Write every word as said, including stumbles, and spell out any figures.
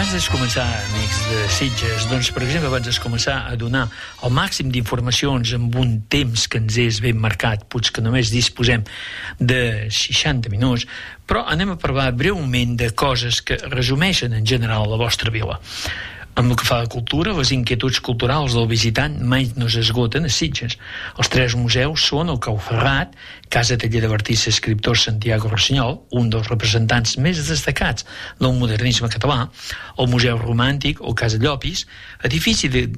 abans de començar, amics de Sitges, doncs, per exemple, abans de començar a donar el màxim d'informacions amb un temps que ens és ben marcat, potser que només disposem de seixanta minuts, però anem a parlar breument de coses que resumeixen en general la vostra vila. Amb el que fa a la cultura, les inquietuds culturals del visitant mai no s'esgoten a Sitges. Els tres museus són el Cau Ferrat, Casa Taller de l'artista i escriptor Santiago Rossinyol, un dels representants més destacats del modernisme català, el Museu Romàntic o Casa Llopis, edifici de